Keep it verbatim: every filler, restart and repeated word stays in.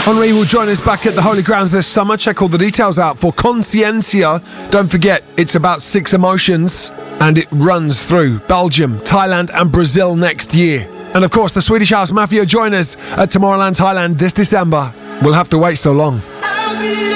Henri will join us back at the Holy Grounds this summer. Check all the details out for Consciencia. Don't forget, it's about six emotions and it runs through Belgium, Thailand and Brazil next year. And of course, the Swedish House Mafia join us at Tomorrowland Thailand this December. We'll have to wait so long.